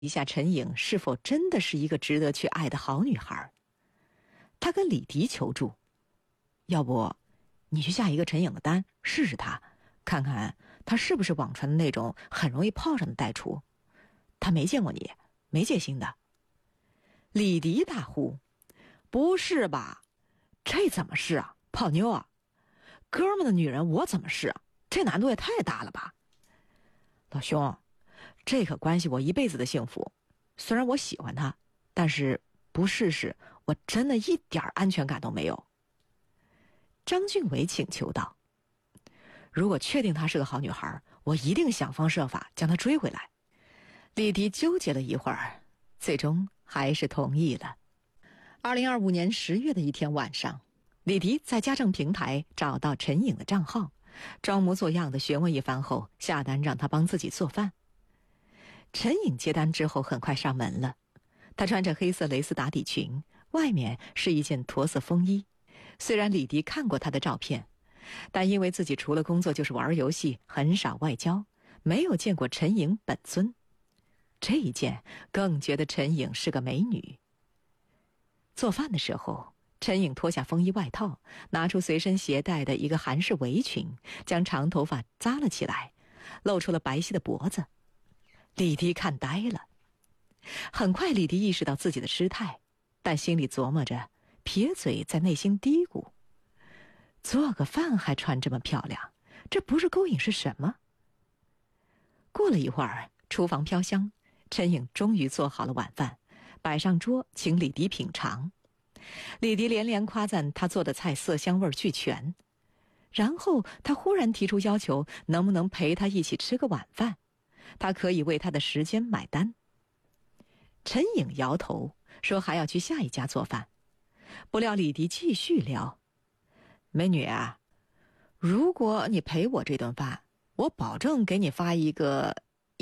一下陈颖是否真的是一个值得去爱的好女孩。他跟李迪求助，要不你去下一个陈颖的单试试他，看看他是不是网传的那种很容易泡上的代厨，他没见过你，没戒心的。李迪大呼，不是吧，这怎么试啊，泡妞啊，哥们的女人我怎么试啊，这难度也太大了吧。老兄，这可关系我一辈子的幸福，虽然我喜欢他，但是不试试我真的一点安全感都没有。张俊伟请求道，如果确定她是个好女孩，我一定想方设法将她追回来。李迪纠结了一会儿，最终还是同意了。2025年10月的一天晚上，李迪在家政平台找到陈颖的账号，装模作样的询问一番后，下单让她帮自己做饭。陈颖接单之后很快上门了，她穿着黑色蕾丝打底裙，外面是一件驼色风衣。虽然李迪看过她的照片，但因为自己除了工作就是玩游戏，很少外交，没有见过陈颖本尊。这一见更觉得陈颖是个美女。做饭的时候，陈颖脱下风衣外套，拿出随身携带的一个韩式围裙，将长头发扎了起来，露出了白皙的脖子。李迪看呆了。很快李迪意识到自己的失态，但心里琢磨着，撇嘴在内心嘀咕，做个饭还穿这么漂亮，这不是勾引是什么？过了一会儿，厨房飘香，陈颖终于做好了晚饭，摆上桌请李迪品尝。李迪连连夸赞他做的菜色香味俱全，然后他忽然提出要求，能不能陪他一起吃个晚饭，他可以为他的时间买单。陈颖摇头说还要去下一家做饭。不料李迪继续聊，美女啊，如果你陪我这顿饭，我保证给你发一个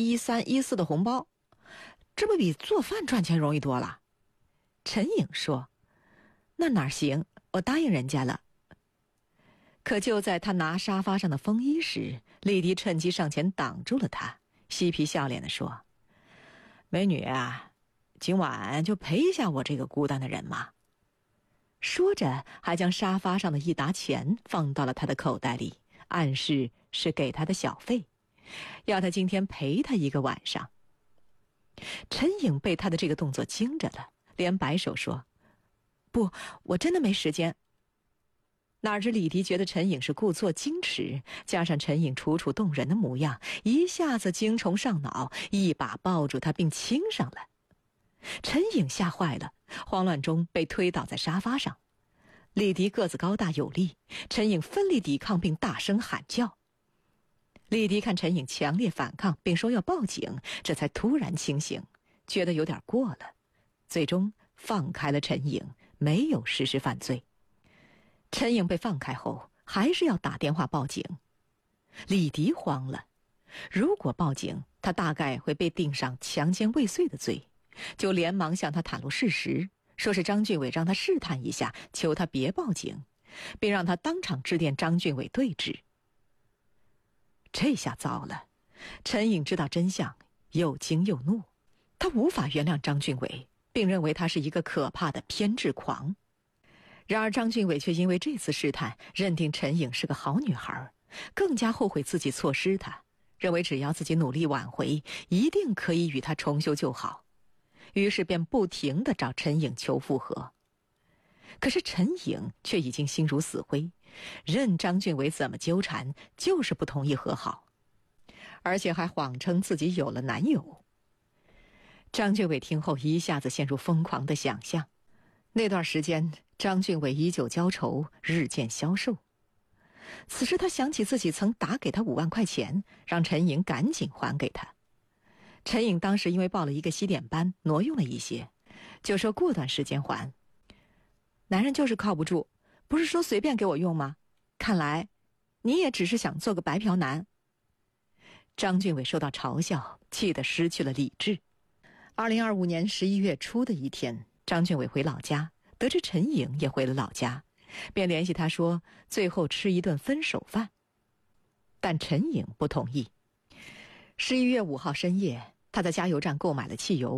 1314的红包，这不比做饭赚钱容易多了？陈颖说，那哪行，我答应人家了。可就在他拿沙发上的风衣时，李迪趁机上前挡住了他，嬉皮笑脸地说，美女啊，今晚就陪一下我这个孤单的人嘛。说着还将沙发上的一沓钱放到了他的口袋里，暗示是给他的小费，要他今天陪他一个晚上。陈颖被他的这个动作惊着了，连摆手说，不，我真的没时间。哪知李迪觉得陈颖是故作矜持，加上陈颖楚楚动人的模样，一下子精虫上脑，一把抱住他并亲上了。陈颖吓坏了，慌乱中被推倒在沙发上。李迪个子高大有力，陈颖奋力抵抗并大声喊叫。李迪看陈颖强烈反抗并说要报警，这才突然清醒，觉得有点过了，最终放开了陈颖，没有实施犯罪。陈颖被放开后还是要打电话报警。李迪慌了，如果报警，他大概会被定上强奸未遂的罪，就连忙向他袒露事实，说是张俊伟让他试探一下，求他别报警，并让他当场致电张俊伟对质。这下糟了，陈颖知道真相，又惊又怒，他无法原谅张俊伟，并认为他是一个可怕的偏执狂。然而张俊伟却因为这次试探，认定陈颖是个好女孩，更加后悔自己错失她，认为只要自己努力挽回，一定可以与她重修旧好，于是便不停地找陈颖求复合。可是陈颖却已经心如死灰，任张俊伟怎么纠缠，就是不同意和好，而且还谎称自己有了男友。张俊伟听后一下子陷入疯狂的想象。那段时间，张俊伟依旧浇愁，日渐消瘦。此时他想起自己曾打给他5万块钱，让陈颖赶紧还给他。陈颖当时因为报了一个西点班，挪用了一些，就说过段时间还。男人就是靠不住，不是说随便给我用吗？看来你也只是想做个白嫖男。张俊伟受到嘲笑，气得失去了理智。2025年11月初的一天，张俊伟回老家，得知陈颖也回了老家，便联系他说最后吃一顿分手饭。但陈颖不同意。11月5号深夜， 他在加油站购买了汽油。